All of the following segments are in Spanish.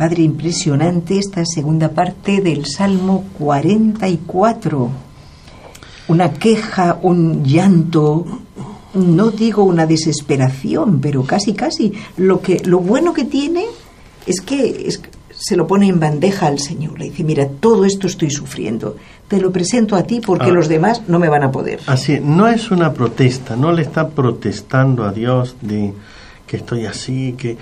Padre, impresionante esta segunda parte del Salmo 44. Una queja, un llanto, no digo una desesperación, pero casi. Lo bueno que tiene es que se lo pone en bandeja al Señor. Le dice, mira, todo esto estoy sufriendo. Te lo presento a ti porque los demás no me van a poder. Así, no es una protesta, no le está protestando a Dios de que estoy así, que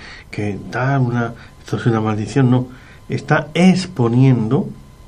esto es una maldición, no. Está exponiendo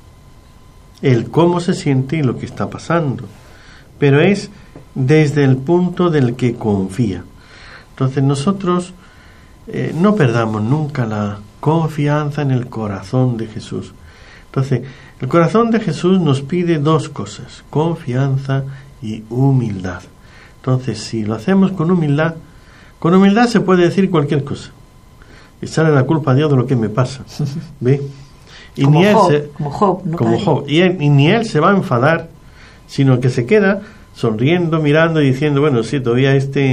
el cómo se siente y lo que está pasando. Pero es desde el punto del que confía. Entonces nosotros no perdamos nunca la confianza en el corazón de Jesús. Entonces, el corazón de Jesús nos pide dos cosas, confianza y humildad. Entonces, si lo hacemos con humildad se puede decir cualquier cosa. Echarle la culpa a Dios de lo que me pasa. ¿Ve? Y como ni Job, como Job. Y ni él se va a enfadar, sino que se queda sonriendo, mirando y diciendo, bueno, sí, todavía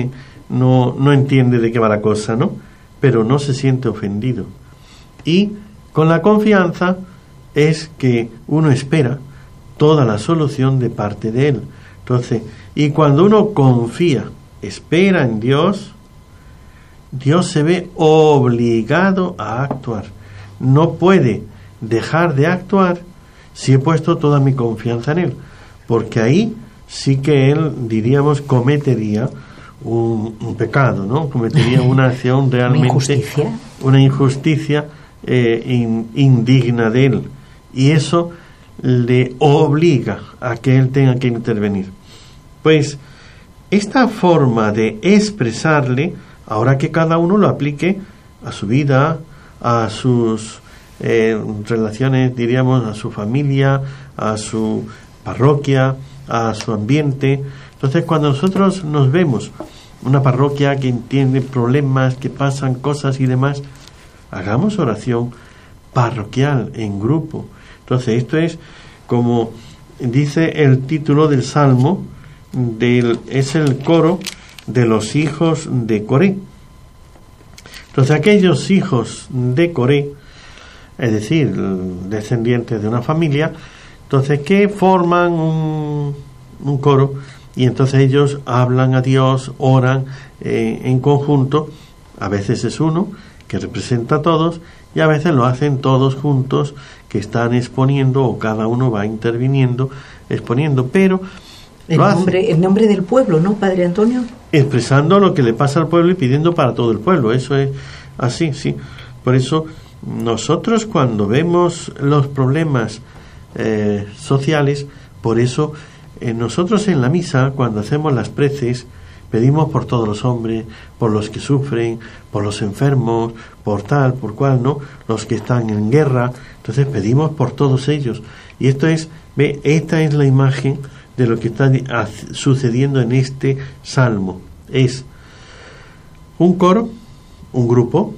no entiende de qué va la cosa, ¿no? Pero no se siente ofendido. Y con la confianza es que uno espera toda la solución de parte de Él. Entonces, y cuando uno confía, espera en Dios, Dios se ve obligado a actuar. No puede dejar de actuar si he puesto toda mi confianza en Él, porque ahí sí que Él, diríamos, cometería un pecado, ¿no? Cometería una acción realmente, una injusticia indigna de Él, y eso le obliga a que Él tenga que intervenir. Pues esta forma de expresarle, ahora que cada uno lo aplique a su vida, a sus relaciones, diríamos, a su familia, a su parroquia, a su ambiente. Entonces, cuando nosotros nos vemos una parroquia que entiende problemas, que pasan cosas y demás, hagamos oración parroquial en grupo. Entonces, esto es como dice el título del Salmo, es el coro de los hijos de Coré. Entonces, aquellos hijos de Coré, es decir, descendientes de una familia, entonces que forman un coro, y entonces ellos hablan a Dios, oran en conjunto. A veces es uno que representa a todos, y a veces lo hacen todos juntos, que están exponiendo, o cada uno va interviniendo, exponiendo, pero el nombre del pueblo, ¿no, Padre Antonio? Expresando lo que le pasa al pueblo y pidiendo para todo el pueblo. Eso es así, sí. Por eso nosotros, cuando vemos los problemas sociales, por eso nosotros en la misa, cuando hacemos las preces, pedimos por todos los hombres, por los que sufren, por los enfermos, por tal, por cual, ¿no? Los que están en guerra. Entonces pedimos por todos ellos. Y esta es la imagen de lo que está sucediendo en este salmo. Es un coro, un grupo,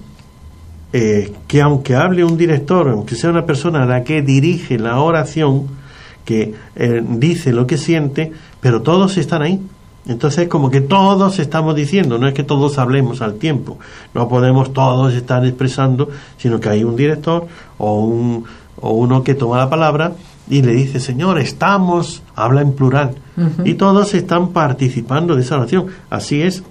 que aunque hable un director, aunque sea una persona a la que dirige la oración, que dice lo que siente, pero todos están ahí. Entonces, como que todos estamos diciendo, no es que todos hablemos al tiempo, no podemos todos estar expresando, sino que hay un director o uno que toma la palabra y le dice, Señor, habla en plural, y todos están participando de esa oración. Así es.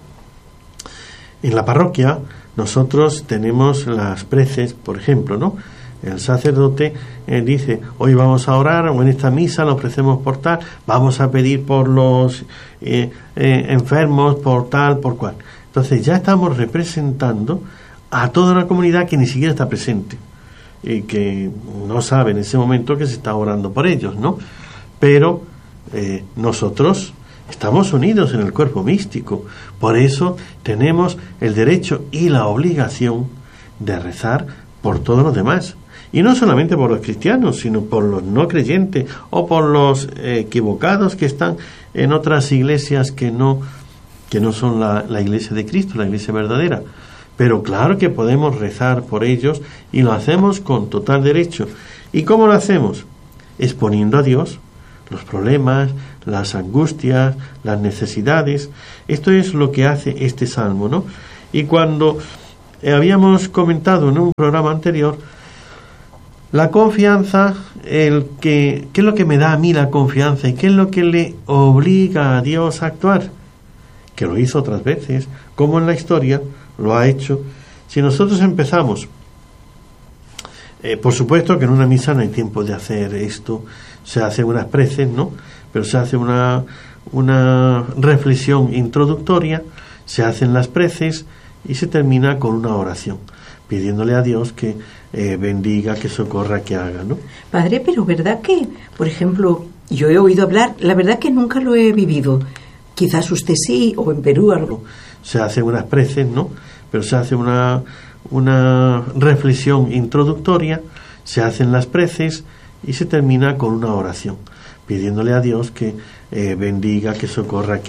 En la parroquia nosotros tenemos las preces, por ejemplo, ¿no? El sacerdote dice, hoy vamos a orar, o en esta misa lo ofrecemos por tal, vamos a pedir por los enfermos, por tal, por cual. Entonces ya estamos representando a toda una comunidad que ni siquiera está presente y que no sabe en ese momento que se está orando por ellos, ¿no? Pero nosotros estamos unidos en el cuerpo místico, por eso tenemos el derecho y la obligación de rezar por todos los demás. Y no solamente por los cristianos, sino por los no creyentes o por los equivocados que están en otras iglesias que no son la iglesia de Cristo, la iglesia verdadera. Pero claro que podemos rezar por ellos, y lo hacemos con total derecho. ¿Y cómo lo hacemos? Exponiendo a Dios los problemas, las angustias, las necesidades. Esto es lo que hace este salmo, ¿no? Y cuando habíamos comentado en un programa anterior la confianza, ¿qué es lo que me da a mí la confianza y qué es lo que le obliga a Dios a actuar? Que lo hizo otras veces, como en la historia lo ha hecho. Si nosotros empezamos, por supuesto que en una misa no hay tiempo de hacer esto, se hacen unas preces, ¿no? Pero se hace una reflexión introductoria, se hacen las preces y se termina con una oración, pidiéndole a Dios que bendiga, que socorra, que haga, ¿no? Padre, pero ¿verdad que, por ejemplo, yo he oído hablar, la verdad que nunca lo he vivido, quizás usted sí, o en Perú algo? Se hacen unas preces, ¿no? Pero se hace una reflexión introductoria, se hacen las preces y se termina con una oración, pidiéndole a Dios que bendiga, que socorra, que